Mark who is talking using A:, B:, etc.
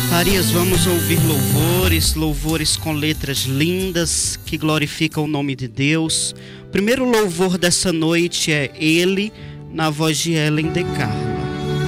A: Farias, vamos ouvir louvores com letras lindas que glorificam o nome de Deus. O primeiro louvor dessa noite é Ele, na voz de Ellen Decar.